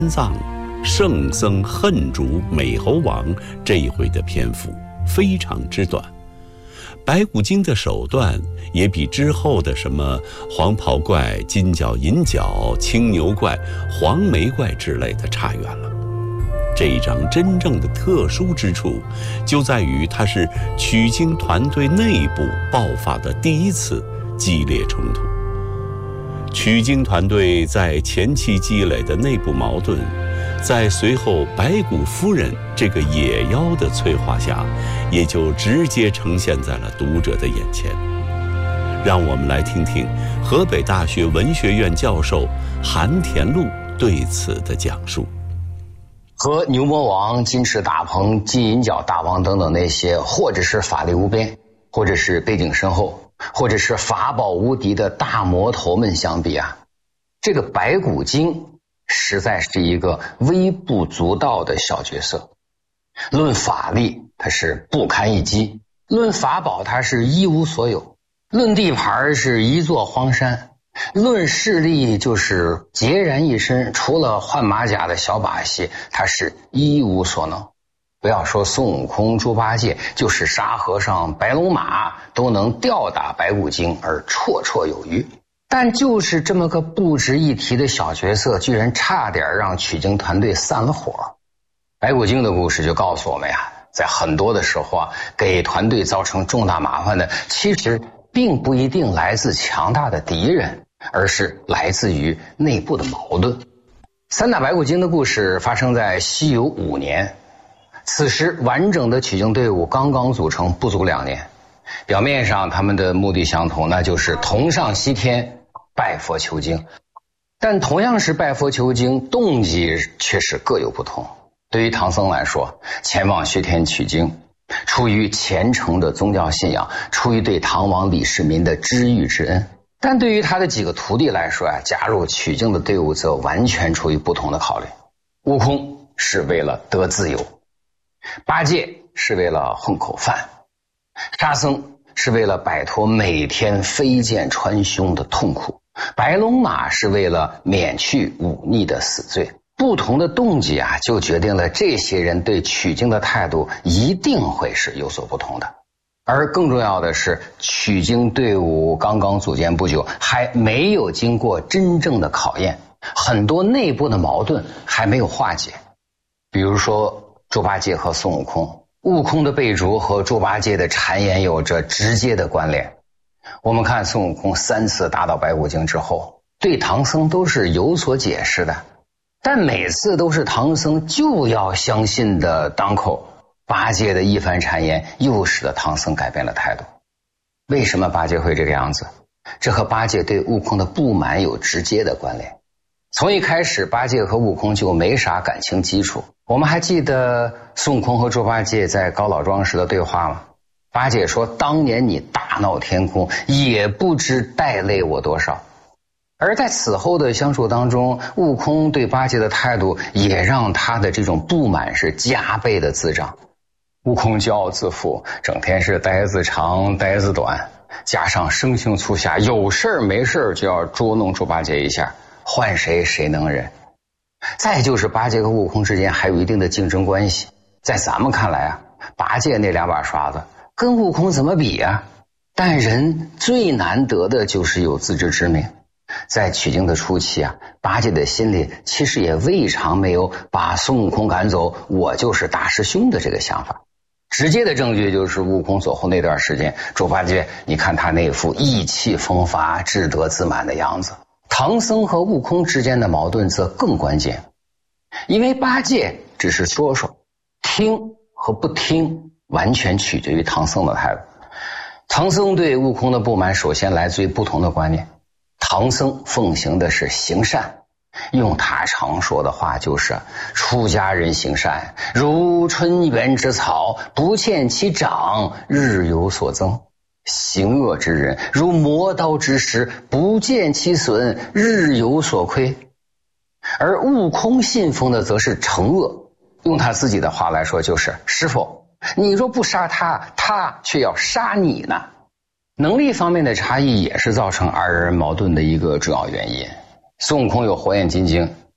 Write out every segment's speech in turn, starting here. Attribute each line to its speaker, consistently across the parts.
Speaker 1: 藏圣僧恨主美猴王这一回的篇幅非常之短，白骨精的手段也比之后的什么黄袍怪、金角银角、青牛怪、黄眉怪之类的差远了。这一章真正的特殊之处就在于它是取经团队内部爆发的第一次激烈冲突。取经团队在前期积累的内部矛盾，在随后白骨夫人这个野妖的催化下，也就直接呈现在了读者的眼前。让我们来听听河北大学文学院教授韩田禄对此的讲述。
Speaker 2: 和牛魔王、金翅大鹏、金银角大王等等那些，或者是法力无边，或者是背景深厚，或者是法宝无敌的大魔头们相比啊，这个白骨精实在是一个微不足道的小角色。论法力，它是不堪一击；论法宝，它是一无所有；论地盘，是一座荒山；论势力，就是孑然一身，除了换马甲的小把戏，他是一无所能。不要说孙悟空、猪八戒，就是沙和尚、白龙马都能吊打白骨精而绰绰有余。但就是这么个不值一提的小角色，居然差点让取经团队散了伙。白骨精的故事就告诉我们呀，在很多的时候啊，给团队造成重大麻烦的，其实并不一定来自强大的敌人，而是来自于内部的矛盾。三打白骨精的故事发生在西游5年，此时完整的取经队伍刚刚组成不足2年。表面上他们的目的相同，那就是同上西天拜佛求经，但同样是拜佛求经，动机却是各有不同。对于唐僧来说，前往西天取经出于虔诚的宗教信仰，出于对唐王李世民的知遇之恩。但对于他的几个徒弟来说加入取经的队伍则完全出于不同的考虑。悟空是为了得自由，八戒是为了混口饭，沙僧是为了摆脱每天飞剑穿胸的痛苦，白龙马是为了免去忤逆的死罪。不同的动机就决定了这些人对取经的态度一定会是有所不同的。而更重要的是，取经队伍刚刚组建不久，还没有经过真正的考验，很多内部的矛盾还没有化解。比如说猪八戒和孙悟空，悟空的被逐和猪八戒的谗言有着直接的关联。我们看孙悟空3次打倒白骨精之后，对唐僧都是有所解释的，但每次都是唐僧就要相信的当口，八戒的一番谗言又使得唐僧改变了态度。为什么八戒会这个样子？这和八戒对悟空的不满有直接的关联。从一开始，八戒和悟空就没啥感情基础。我们还记得孙悟空和猪八戒在高老庄时的对话吗？八戒说，当年你大闹天宫，也不知带累我多少。而在此后的相处当中，悟空对八戒的态度也让他的这种不满是加倍的滋长。悟空骄傲自负，整天是呆子长呆子短，加上生性粗狭，有事没事就要捉弄猪八戒一下，换谁谁能忍。再就是八戒和悟空之间还有一定的竞争关系，在咱们看来八戒那2把刷子跟悟空怎么比但人最难得的就是有自知之明。在取经的初期八戒的心里其实也未尝没有把孙悟空赶走，我就是大师兄的这个想法。直接的证据就是悟空走后那段时间，猪八戒你看他那副意气风发、志得自满的样子。唐僧和悟空之间的矛盾则更关键，因为八戒只是说说，听和不听完全取决于唐僧的态度。唐僧对悟空的不满首先来自于不同的观念。唐僧奉行的是行善，用他常说的话就是出家人行善，如春园之草，不见其长，日有所增；行恶之人，如磨刀之石，不见其损，日有所亏。而悟空信奉的则是惩恶，用他自己的话来说就是师父，你若不杀他，他却要杀你呢。能力方面的差异也是造成2人矛盾的一个主要原因。孙悟空有火眼金睛，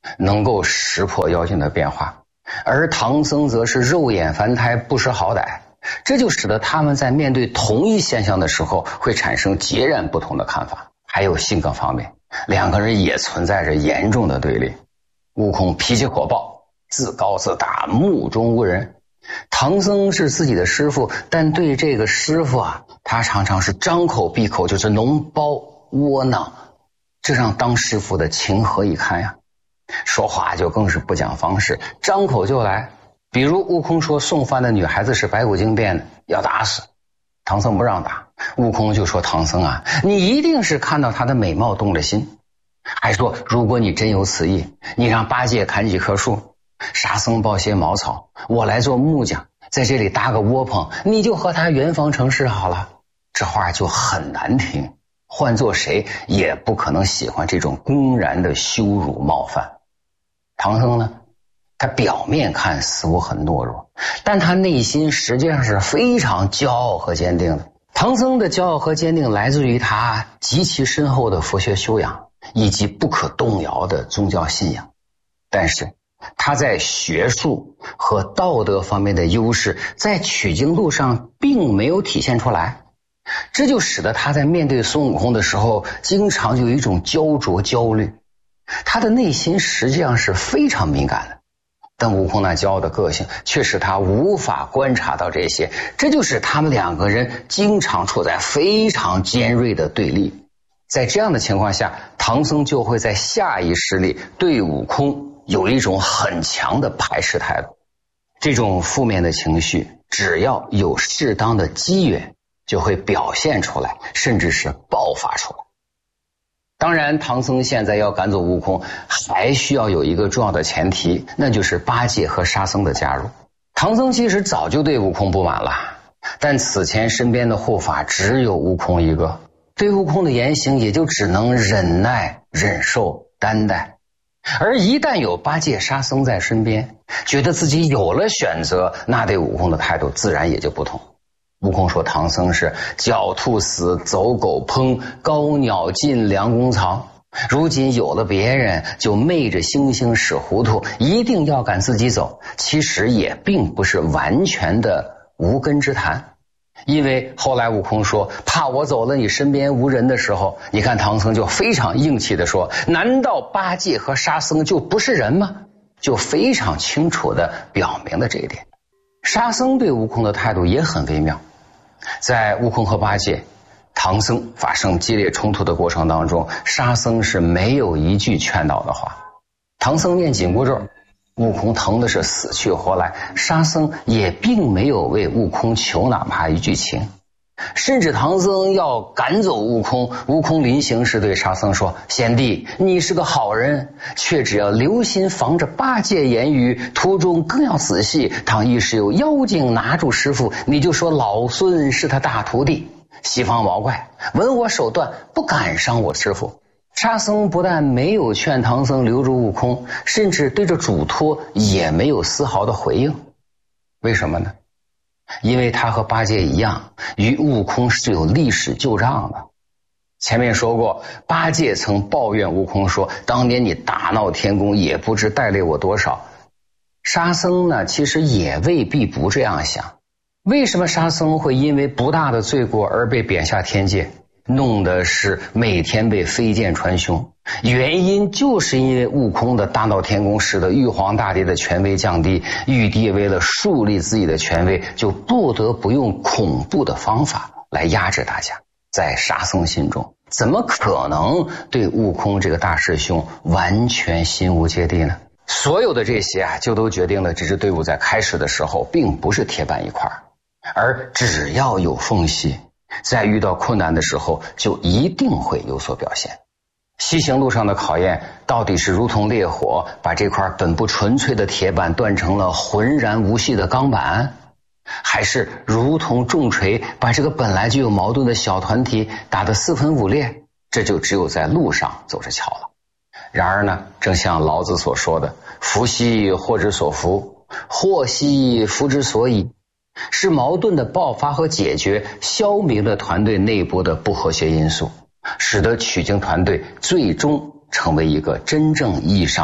Speaker 2: 能够识破妖精的变化，而唐僧则是肉眼凡胎，不识好歹，这就使得他们在面对同一现象的时候会产生截然不同的看法。还有性格方面，两个人也存在着严重的对立。悟空脾气火爆，自高自大，目中无人。唐僧是自己的师傅，但对这个师傅他常常是张口闭口就是脓包窝囊，这让当师傅的情何以堪呀！说话就更是不讲方式，张口就来。比如悟空说送饭的女孩子是白骨精变的，要打死。唐僧不让打，悟空就说唐僧你一定是看到她的美貌动了心。还说如果你真有此意，你让八戒砍几棵树，沙僧抱些茅草，我来做木匠，在这里搭个窝棚，你就和他圆房成事好了。这话就很难听，换做谁也不可能喜欢这种公然的羞辱冒犯。唐僧呢，他表面看似乎很懦弱，但他内心实际上是非常骄傲和坚定的。唐僧的骄傲和坚定来自于他极其深厚的佛学修养以及不可动摇的宗教信仰，但是他在学术和道德方面的优势在取经路上并没有体现出来，这就使得他在面对孙悟空的时候经常有一种焦灼焦虑。他的内心实际上是非常敏感的，但悟空那骄傲的个性却使他无法观察到这些，这就是他们两个人经常处在非常尖锐的对立。在这样的情况下，唐僧就会在下意识里对悟空有一种很强的排斥态度。这种负面的情绪只要有适当的机缘就会表现出来，甚至是爆发出来。当然唐僧现在要赶走悟空还需要有一个重要的前提，那就是八戒和沙僧的加入。唐僧其实早就对悟空不满了，但此前身边的护法只有悟空一个，对悟空的言行也就只能忍耐忍受担待。而一旦有八戒沙僧在身边，觉得自己有了选择，那对悟空的态度自然也就不同。悟空说唐僧是狡兔死，走狗烹，高鸟尽，良弓藏。如今有了别人，就昧着猩猩使糊涂，一定要赶自己走。其实也并不是完全的无根之谈，因为后来悟空说怕我走了你身边无人的时候，你看唐僧就非常硬气的说，难道八戒和沙僧就不是人吗？就非常清楚的表明了这一点。沙僧对悟空的态度也很微妙。在悟空和八戒、唐僧发生激烈冲突的过程当中，沙僧是没有一句劝导的话。唐僧念紧箍咒，悟空疼的是死去活来，沙僧也并没有为悟空求哪怕一句情。甚至唐僧要赶走悟空，悟空临行时对沙僧说，贤弟，你是个好人，却只要留心防着八戒言语，途中更要仔细，倘一时有妖精拿住师傅，你就说老孙是他大徒弟，西方毛怪闻我手段，不敢伤我师傅。沙僧不但没有劝唐僧留住悟空，甚至对着嘱托也没有丝毫的回应。为什么呢？因为他和八戒一样，与悟空是有历史旧账的。前面说过，八戒曾抱怨悟空说，当年你大闹天宫，也不知带累我多少。沙僧呢，其实也未必不这样想。为什么沙僧会因为不大的罪过而被贬下天界，弄得是每天被飞剑穿胸？原因就是因为悟空的大闹天宫使得玉皇大帝的权威降低，玉帝为了树立自己的权威，就不得不用恐怖的方法来压制大家。在沙僧心中，怎么可能对悟空这个大师兄完全心无芥蒂呢？所有的这些就都决定了这支队伍在开始的时候并不是铁板一块，而只要有缝隙，在遇到困难的时候就一定会有所表现。西行路上的考验到底是如同烈火把这块本不纯粹的铁板断成了浑然无系的钢板，还是如同重锤把这个本来就有矛盾的小团体打得四分五裂？这就只有在路上走着瞧了。然而呢，正像老子所说的，福兮祸之所伏，祸兮福之所倚，是矛盾的爆发和解决消弭了团队内部的不和谐因素，使得取经团队最终成为一个真正意义上的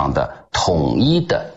Speaker 2: 统一的